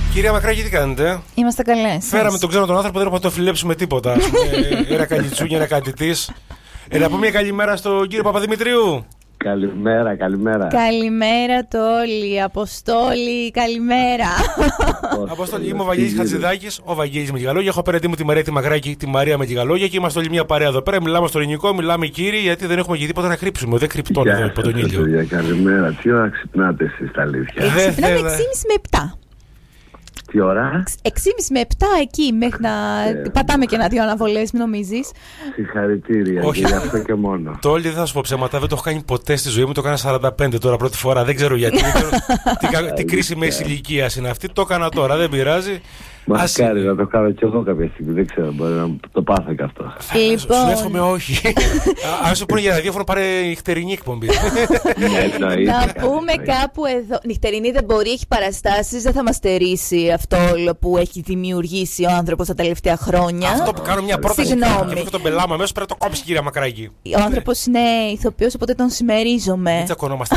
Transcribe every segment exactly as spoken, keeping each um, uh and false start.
Κυρία Μακράκη, τι κάνετε? Είμαστε καλές. Φέραμε τον ξένο τον άνθρωπο, δεν έχουμε να το φιλέψουμε τίποτα. Ένα καλιτσούνι, ένα κάτι τη. Ε, να πούμε μια καλημέρα στον κύριο Παπαδημητρίου. Καλημέρα, καλημέρα. Καλημέρα το όλοι. Αποστόλη, καλημέρα. Αποστόλη, είμαι ο Βαγγέλης Χατζηδάκης, ο Βαγγέλης με γιγαλόγια. Έχω πέρα τη μου τη Μαρία τη Μακράκη, τη Μαρία με γιγαλόγια και είμαστε όλοι μια παρέα εδώ πέρα. Μιλάμε στο ελληνικό, μιλάμε κύριοι, γιατί δεν έχουμε και τίποτα να κρύψουμε. Δεν κρυπτώνει εδώ υπό τον ήλιο. Καλημέρα, τι ώρα ξυπνάτε εσείς τα αλήθεια? Ξυπνάμε έξι και μισή με επτά. Τι ώρα? έξι και μισή με επτά εκεί, μέχρι να ε, πατάμε και ένα-δύο αναβολές, μην νομίζεις. Συγχαρητήρια. Όχι. Και γι' αυτό και μόνο. Το όλοι δεν θα σου πω ψέματα, δεν το έχω κάνει ποτέ στη ζωή μου. Το έκανα σαράντα πέντε τώρα πρώτη φορά. Δεν ξέρω γιατί. Δεν ξέρω τι, τι κρίση μέση ηλικία είναι αυτή. Το έκανα τώρα, δεν πειράζει. Μακάρι να το κάνω κι εγώ κάποια στιγμή. Δεν ξέρω, μπορεί να το πάθω κι αυτό. Λοιπόν. Σου εύχομαι όχι. Αν σου πούνε για ραδιόφωνο, πάρε νυχτερινή εκπομπή. Να πούμε κάπου εδώ. Νυχτερινή δεν μπορεί, έχει παραστάσεις. Δεν θα μας στερήσει αυτό όλο που έχει δημιουργήσει ο άνθρωπος τα τελευταία χρόνια. Αυτό που κάνω μια πρόταση. Συγγνώμη. Και αυτό τον πελάμα αμέσως πρέπει να το κόψει, κυρία Μακράκη. Ο άνθρωπος είναι ηθοποιός, οπότε τον συμμερίζομαι. Δεν τσακωνόμαστε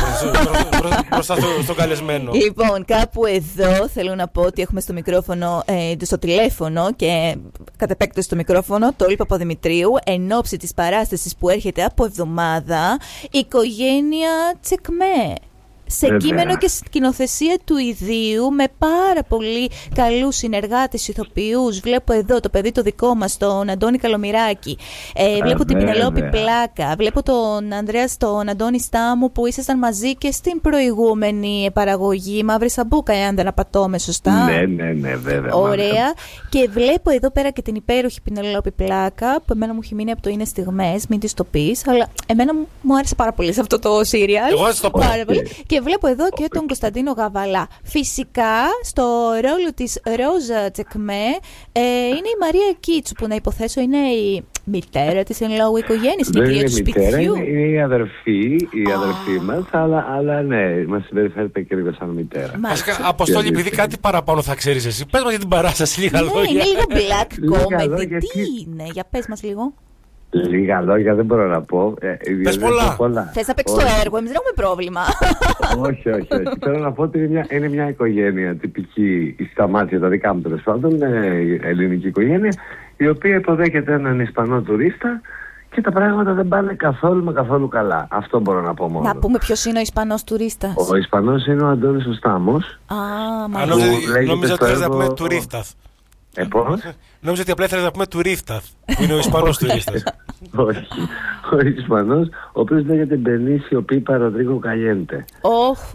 μπροστά στον καλεσμένο. Λοιπόν, κάπου εδώ θέλω να πω ότι έχουμε στο μικρόφωνο. Στο τηλέφωνο και κατ' επέκταση στο μικρόφωνο το Όλη Παπαδημητρίου εν ώψη της παράστασης που έρχεται από εβδομάδα, οικογένεια Τσεκμέ. Σε Βέβαια. Κείμενο και σκηνοθεσία του ιδίου, με πάρα πολύ καλούς συνεργάτες ηθοποιούς. Βλέπω εδώ το παιδί το δικό μας, τον Αντώνη Καλομηράκη. Ε, βλέπω την Πινελόπη Πλάκα. Βλέπω τον Ανδρέα, τον Αντώνη Στάμου που ήσασταν μαζί και στην προηγούμενη παραγωγή Μαύρη Σαμπούκα, εάν δεν απατώμε σωστά. Ναι, ναι, ναι, βέβαια. Ωραία. Μάλιστα. Και βλέπω εδώ πέρα και την υπέροχη Πινελόπη Πλάκα, που εμένα μου έχει μείνει από το Είναι Στιγμές, μην της το πεις, αλλά εμένα μου άρεσε πάρα πολύ σε αυτό το σύριαλ. Εγώ θα το πω. Πάρα πολύ. Και βλέπω εδώ και τον Κωνσταντίνο Γαβαλά. Φυσικά, στο ρόλο της Ρόζα Τσεκμέ ε, είναι η Μαρία Κίτσου, που να υποθέσω είναι η μητέρα της εν λόγω οικογένειας, είναι η κυρία του σπιτιού. Είναι, είναι η αδερφή, η ah. αδερφή μας, αλλά, αλλά ναι, μας συμπεριφέρεται και λίγο σαν μητέρα. Βασικά, Αποστόλη, επειδή κάτι παραπάνω θα ξέρεις εσύ, πες μας για την παράσταση λίγα ναι, λόγια. Ναι, είναι λίγο black comedy. Λόγια, τι τι... είναι, για πες μας λίγο. Λίγα λόγια δεν μπορώ να πω. Ε, Πες πολλά. πολλά. Θες να παίξεις το έργο, εμείς δεν έχουμε πρόβλημα. όχι, όχι, όχι. Θέλω να πω ότι είναι μια, είναι μια οικογένεια τυπική, στα μάτια τα δικά μου τέλος πάντων, ελληνική οικογένεια, η οποία υποδέχεται έναν Ισπανό τουρίστα και τα πράγματα δεν πάνε καθόλου με καθόλου καλά. Αυτό μπορώ να πω μόνο. Να πούμε ποιος είναι ο Ισπανός τουρίστας. Ο Ισπανός είναι ο Αντώνης ο Στάμος. Α, μάλιστα. Νόμιζα ότι θες να πούμε τουρίστας. Ε, πώς? Νόμιζα ότι απλά ήθελες να πούμε τουρίστας, που είναι ο Ισπανός τουρίστας. Όχι. Ο Ισπανός, ο οποίος λέγεται Μπενίσιο Πίπα Ροντρίγκο Καλιέντε. Όχου,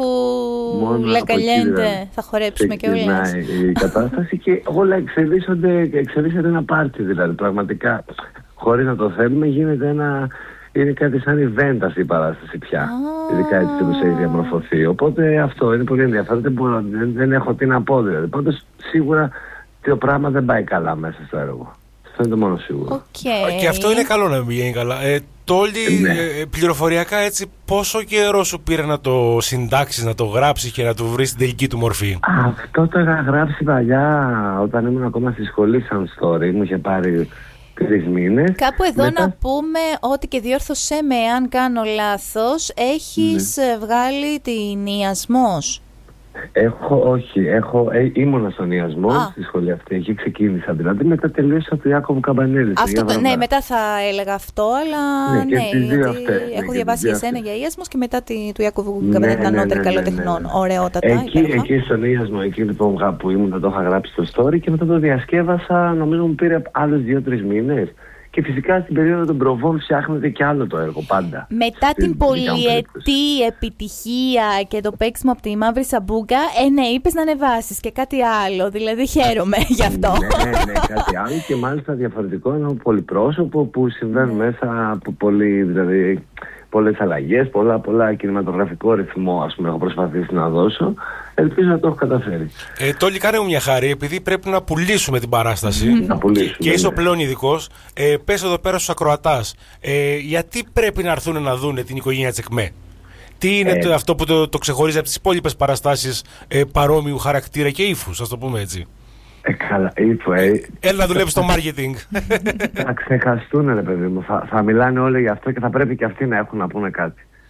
Λα Καλιέντε. Θα χορέψουμε και όλες. Η κατάσταση και όλα εξελίσσονται, εξελίσσεται ένα πάρτι δηλαδή. Πραγματικά, χωρίς να το θέλουμε, γίνεται ένα... Είναι κάτι σαν event αυτή η παράσταση πια. Ah. Ειδικά έτσι όπως έχει διαμορφωθεί. Οπότε αυτό είναι πολύ ενδιαφέρον. Δεν, μπορώ, δεν, δεν έχω τι να πω δηλαδή. Οπότε σίγουρα το πράγμα δεν πάει καλά μέσα στο έργο. Αυτό είναι το μόνο σίγουρο. Okay. Και αυτό είναι καλό να μην πηγαίνει καλά. Ε, το όλη ναι. ε, πληροφοριακά έτσι, πόσο καιρό σου πήρε να το συντάξεις, να το γράψεις και να το βρεις στην τελική του μορφή? Αυτό το είχα γράψει παλιά όταν ήμουν ακόμα στη σχολή σαν story. Μου είχε πάρει τρεις μήνες. Κάπου εδώ Μετά... να πούμε ότι, και διόρθωσέ με αν κάνω λάθος, έχεις ναι. βγάλει την Ιασμός. Έχω, όχι, έχω, ε, ήμουνα στον Ιασμό, ah. στη σχολή αυτή, εκεί ξεκίνησα δηλαδή, μετά τελείωσα το Ιάκωβου Καμπανέλη. Αυτό, το, ναι, μετά θα έλεγα αυτό, αλλά ναι, ναι, γιατί αυτές, έχω ναι, διαβάσει εσένα για Ιασμός και μετά τη, του Ιάκωβου Καμπανέλη, ναι, ναι, ανώτερη ναι, καλοτεχνών, ναι, ναι. ωραιότατα. Εκεί, εκεί στον Ιασμό, εκεί λοιπόν που ήμουν, το είχα γράψει το story και μετά το διασκεύασα, νομίζω μου πήρε άλλους δύο-τρεις μήνες. Και φυσικά στην περίοδο των προβών φτιάχνεται και άλλο το έργο πάντα. Μετά στην την πολυετή επιτυχία και το παίξιμο από τη Μαύρη Σαμπούκα, ε, ναι, είπες να ανεβάσεις και κάτι άλλο. Δηλαδή χαίρομαι γι' αυτό. Ναι, ναι, ναι, κάτι άλλο και μάλιστα διαφορετικό, ένα πολυπρόσωπο που συμβαίνουν μέσα από πολύ, δηλαδή, πολλές αλλαγές, πολλά, πολλά κινηματογραφικό ρυθμό, ας πούμε, έχω προσπαθήσει να δώσω. Ελπίζω να το έχω καταφέρει. Ε, Τόλι, κάνε μου μια χάρη, επειδή πρέπει να πουλήσουμε την παράσταση να πουλήσουμε, και είσαι ο ναι. πλέον ειδικός, ε, πες εδώ πέρα στους ακροατάς, ε, γιατί πρέπει να έρθουν να δουν την οικογένεια Τσεκμέ? Τι είναι ε, το, αυτό που το, το ξεχωρίζει από τις υπόλοιπες παραστάσεις ε, παρόμοιου χαρακτήρα και ύφους, ας το πούμε έτσι? Ε, καλά, ύφο, ε. Έλα να δουλεύεις στο marketing. Θα ξεχαστούν, ρε παιδί μου. Θα, θα μιλάνε όλοι για αυτό και θα πρέπει και αυτοί να έχουν να πούνε κάτι.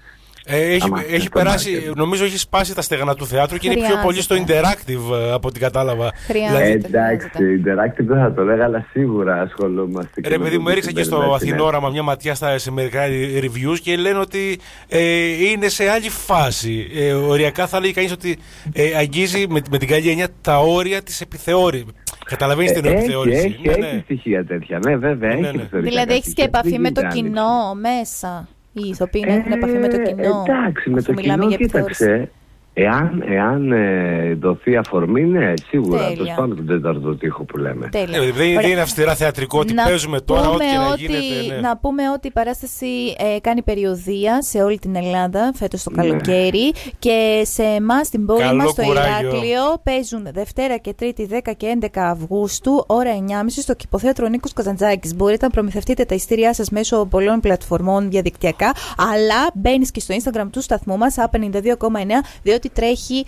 Ε, έχει έχει περάσει, market. Νομίζω έχει σπάσει τα στεγανά του θεάτρου και χρειάζεται. Είναι πιο πολύ στο interactive από ό,τι κατάλαβα. Δηλαδή, εντάξει, interactive δεν θα το λέγα, αλλά σίγουρα ασχολούμαστε. Ρε παιδί μου, έριξα και στο Αθηνόραμα μια ματιά στα, σε μερικά reviews και λένε ότι ε, είναι σε άλλη φάση. Ε, οριακά θα λέει κανείς ότι ε, αγγίζει με, με την καλή έννοια τα όρια της επιθεώρησης. Καταλαβαίνεις την επιθεώρηση. Έχει, ναι, έχει, ναι. Έχει στοιχεία τέτοια. Ναι, βέβαια. Ναι, έχει ναι. Δηλαδή έχεις και επαφή με το κοινό μέσα. Οι ηθοποιοί να έχουν επαφή με το κοινό. Εντάξει, με το κοινό, κοίταξε. Εάν, εάν ε, δοθεί αφορμή, ναι, σίγουρα το σπάμε τον τέταρτο τοίχο που λέμε. Ε, δεν είναι αυστηρά θεατρικό ότι να παίζουμε τώρα, ό,τι και να ότι, γίνεται. Ναι. Να πούμε ότι η παράσταση ε, κάνει περιοδεία σε όλη την Ελλάδα φέτος το καλοκαίρι ναι. και σε εμάς στην πόλη μας, στο Ηράκλειο, παίζουν Δευτέρα και Τρίτη δέκα και έντεκα Αυγούστου, ώρα εννιά και μισή στο Κηποθέατρο Νίκος Καζαντζάκης. Μπορείτε να προμηθευτείτε τα ειστήριά σας μέσω πολλών πλατφορμών διαδικτυακά, αλλά μπαίνεις και στο Instagram του σταθμού μας, Α πενήντα δύο κόμμα εννέα, διότι τρέχει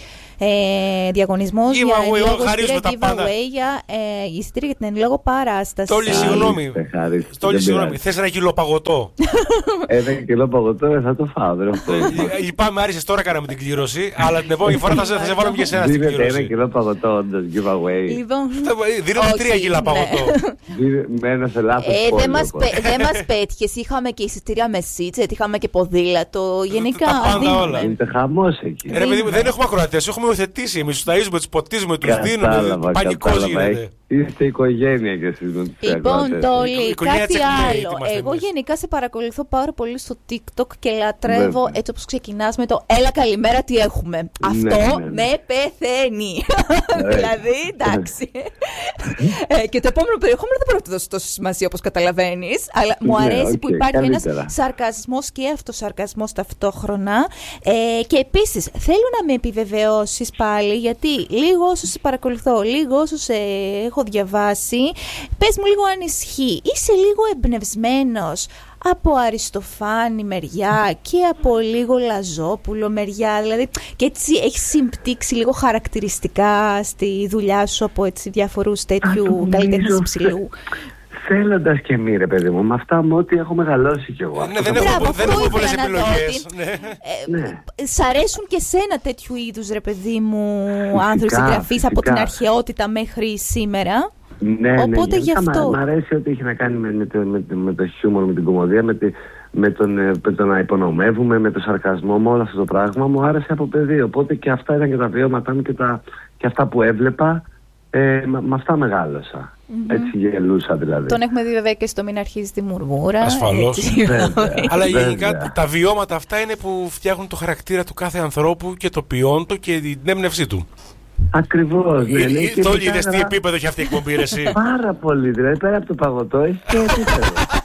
ε, διαγωνισμός για giveaway για ε, εισιτήρια για την εν λόγω παράσταση. Τόλι, συγγνώμη. Τόλι, συγγνώμη. Θες ένα κιλό παγωτό? Ένα κιλό παγωτό δεν θα το φάω. Λυπάμαι, Άρησες, τώρα κάναμε την κλήρωση, αλλά την επόμενη φορά θα σε βάλουμε και εσένα στην κλήρωση. Ένα κιλό παγωτό, όντως, giveaway. Δίνουμε τρία κιλά παγωτό. Με ένα σε λάθος πόλη. Δεν μας πέτυχες, είχαμε και εισιτήρια με σίτσετ, είχαμε και ποδήλατο. Γενικά δίνουμε. Είναι χαμός εκεί. Δεν έχουμε ακροατές, έχουμε υιοθετήσει. Εμείς τους ταΐζουμε, τους ποτίζουμε, τους δίνουμε. Πανικός γίνεται. Είστε οικογένεια και εσείς με τους Λοιπόν, Τόλι, κάτι άλλο. Εγώ γενικά σε παρακολουθώ πάρα πολύ στο TikTok και λατρεύω έτσι όπως ξεκινάς με το «Έλα καλημέρα, τι έχουμε». Αυτό με πεθαίνει. Δηλαδή, εντάξει. Και το επόμενο περιεχόμενο δεν πρέπει να δώσει τόση σημασία όπως καταλαβαίνεις, αλλά μου αρέσει που υπάρχει ένας σαρκασμός και αυτοσαρκασμός ταυτόχρονα. Και επίσης, θέλω να με επιβεβαιώσεις πάλι, γιατί λίγο όσο σε παρακολουθώ, λίγο όσο σε έχω διαβάσει, πες μου λίγο αν ισχύει. Είσαι λίγο εμπνευσμένος από Αριστοφάνη μεριά και από λίγο Λαζόπουλο μεριά, δηλαδή, και έτσι έχεις συμπτύξει λίγο χαρακτηριστικά στη δουλειά σου από έτσι διάφορους τέτοιου καλλιτέχνες υψηλού. Θέλοντας και μη, ρε παιδί μου, με αυτά μου ότι έχω μεγαλώσει κι εγώ. Ναι, δεν έχω, δεν έχω πολλές επιλογές. Ναι. Ε, ναι. Σ' αρέσουν και σένα τέτοιου είδους, ρε παιδί μου, άνθρωποι συγγραφείς από την αρχαιότητα μέχρι σήμερα. Ναι, οπότε ναι, γι' αυτό. Μ' αρέσει ότι έχει να κάνει με, με, το, με, με το χιούμορ, με την κωμωδία, με, τη, με, τον, με το να υπονομεύουμε, με το σαρκασμό, με όλο αυτό το πράγμα. Μου άρεσε από παιδί. Οπότε και αυτά ήταν και τα βιώματά μου και, τα, και αυτά που έβλεπα. Ε, με, με αυτά μεγάλωσα. Mm-hmm. Έτσι γελούσα δηλαδή. Τον έχουμε δει βέβαια και στο Μην αρχίζει τη μουρμούρα. Ασφαλώς. Αλλά γενικά τα βιώματα αυτά είναι που φτιάχνουν το χαρακτήρα του κάθε ανθρώπου και το ποιόν του και την έμπνευσή του. Ακριβώς. Ναι, ναι, Τόλι, είδες τι επίπεδο έχει αυτή η εκπομπή, ρε εσύ? Πάρα πολύ. Δηλαδή πέρα από το παγωτό έχει και επίπεδο.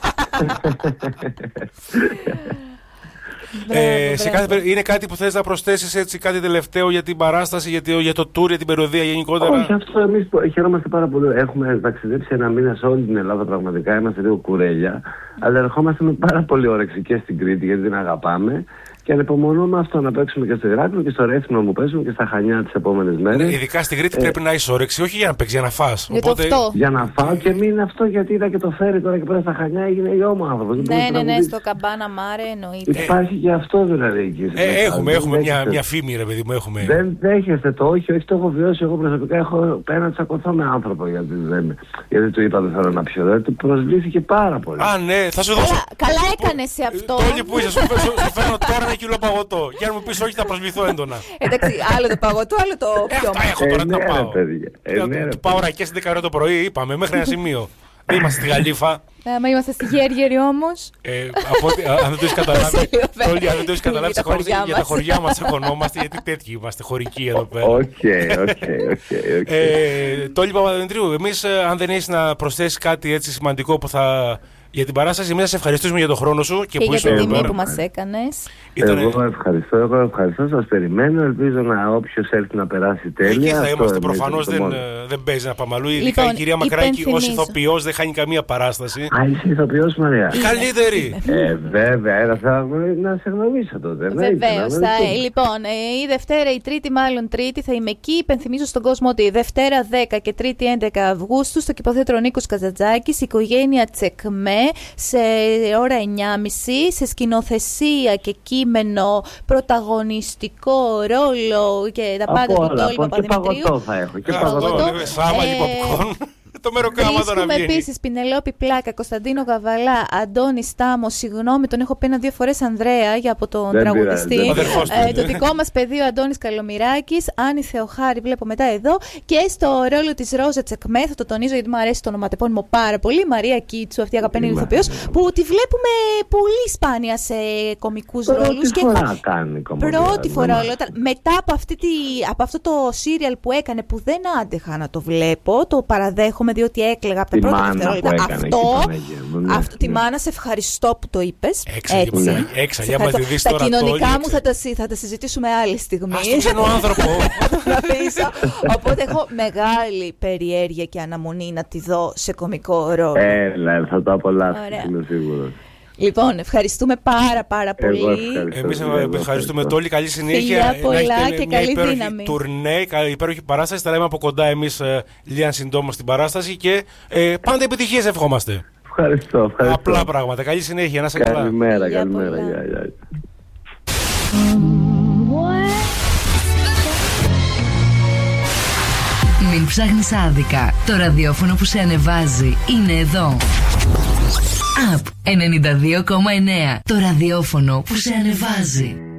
Ε, σε κάθε, είναι κάτι που θες να προσθέσεις, έτσι, κάτι τελευταίο για την παράσταση, για, το, για το tour, για την περιοδία γενικότερα? Όχι, αυτό εμείς χαιρόμαστε πάρα πολύ. Έχουμε ταξιδέψει ένα μήνα σε όλη την Ελλάδα, πραγματικά είμαστε λίγο κουρέλια, αλλά ερχόμαστε με πάρα πολύ όρεξη και στην Κρήτη, γιατί την αγαπάμε. Και ανεπομονούμε αυτό να παίξουμε και στο Ηράκλειο και στο Ρέθυμνο μου παίζουμε και στα Χανιά τις επόμενες μέρες. Ειδικά στην Κρήτη ε, πρέπει να είσαι όρεξη, όχι για να παίξεις, για να φας. Για, Οπότε... για να φάω και μην αυτό, γιατί είδα και το φέρει τώρα και πέρα στα Χανιά, έγινε γιο άνθρωπος. Ναι, ναι, ναι, στο Καμπάνα Μάρε εννοείται. Υπάρχει και αυτό δηλαδή εκεί. Ε, έχουμε, έχουμε μια, μια φήμη, ρε παιδί μου, έχουμε. Δεν δέχεστε το, όχι, όχι, το έχω βιώσει. Εγώ προσωπικά έχω πέρα τσακωθώ με άνθρωπο γιατί, δεν, γιατί του είπα δεν θέλω να πιω. Δηλαδή του προσβλήθηκε πάρα πολύ. Α, ναι, θα σου δώσω. Καλά έκανε σε αυτό. Τόλι που είσαι, σου φέρνω τώρα ένα κιλό παγωτό. Για να μου πεις όχι, θα προσβληθώ έντονα. Εντάξει, άλλο το παγωτό, άλλο το πιο. Αυτά έχω τώρα, να πάω. Του πάω ρακές δέκα ώρα το πρωί, είπαμε, μέχρι ένα σημείο. Δεν είμαστε στη Γαλήφα. Μα είμαστε στη Γέργερη όμως. Αν δεν το έχεις καταλάβει, Τόλι, αν δεν το έχεις καταλάβει, για τα χωριά μας τσακωνόμαστε, γιατί τέτοιοι είμαστε, χωρικοί εδώ πέρα. Οκ, οκ, οκ. Τόλι Παπαδημητρίου, εμείς αν δεν έχεις να προσθέσεις κάτι έτσι σημαντικό που θα... Για την παράσταση, εμείς να σε ευχαριστήσουμε για τον χρόνο σου και, και που για την τιμή που μας έκανες. Ήτανε... Εγώ ευχαριστώ, εγώ ευχαριστώ, σας περιμένω. Ελπίζω να όποιος έρθει να περάσει τέλεια. Εκεί θα είμαστε, προφανώς δεν, δεν παίζει να πάμε αλλού. Ειδικά λοιπόν, η κυρία Μακράκη ως ηθοποιός δεν χάνει καμία παράσταση. Α, είσαι ηθοποιός, Μαρία? Καλύτερη. Ε, βέβαια, ένα θα να σε γνωρίσω τότε. Βεβαίως. Λοιπόν, η Δευτέρα, η Τρίτη, μάλλον Τρίτη, θα είμαι εκεί. Υπενθυμίζω στον κόσμο ότι η Δευτέρα δέκα και Τρίτη έντεκα Αυγούστου στο Κηποθέατρο Νίκος Καζαντζάκης, η οικογένεια Τσεκμέ. σε ώρα εννιά και μισή, σε σκηνοθεσία και κείμενο, πρωταγωνιστικό ρόλο και τα πάντα του Τόλι Παπαδημητρίου. Και παγωτό θα έχω. Και παγωτό. Σάμα και παπκόν. Το μεροκάμα τώρα βγαίνει. Βρίσκουμε επίσης Πινελόπη Πλάκα, Κωνσταντίνο Γαβαλά, Αντώνη Στάμο. Συγγνώμη, τον έχω πει ένα-δύο φορές Ανδρέα για από τον τραγουδιστή. Ε, το δικό μας παιδί ο Αντώνης Καλομυράκης. Άννη Θεοχάρη, βλέπω μετά εδώ. Και στο ρόλο της Ρόζα Τσεκμέ, θα το τονίζω γιατί μου αρέσει το ονοματεπώνυμο πάρα πολύ. Μαρία Κίτσου, αυτή η αγαπημένη ηθοποιός, που τη βλέπουμε πολύ σπάνια σε κωμικούς ρόλους. Πρώτη φορά κάνει κομμωδία. Πρώτη φορά. Μετά από, αυτή τη, από αυτό το σύριαλ που έκανε, που δεν άντεχα να το βλέπω, το παραδέχομαι διότι έκλαιγα από τα πρώτα δευτερόλεπτα. Αυτό, ναι, αυτό ναι. Τη μάνα, σε ευχαριστώ που το είπες. Έξαλλη, άμα τη δεις τα τώρα. Τα κοινωνικά το, μου θα τα, θα τα συζητήσουμε άλλη στιγμή. Ας τον ξένο άνθρωπο. Οπότε έχω μεγάλη περιέργεια και αναμονή να τη δω σε κωμικό ρόλο. Έλα, θα το απολαύσεις, είμαι σίγουρος. Λοιπόν, ευχαριστούμε πάρα πάρα πολύ. Εμείς ευχαριστούμε όλοι. Καλή συνέχεια. Φιλιά πολλά και καλή δύναμη. Τουρνέ, υπέροχη παράσταση. Θα λέμε από κοντά εμείς λίγαν συντόμως στην παράσταση και ε, πάντα επιτυχίες ευχόμαστε. Ευχαριστώ, ευχαριστώ. Απλά πράγματα. Καλή συνέχεια. Να σε καλά. Καλημέρα, καλημέρα. Γεια, γεια. Μην ψάχνεις άδικα. Το ραδιόφωνο που σε ανεβάζει είναι εδώ. Απ ενενήντα δύο κόμμα εννέα. Το ραδιόφωνο που σε ανεβάζει.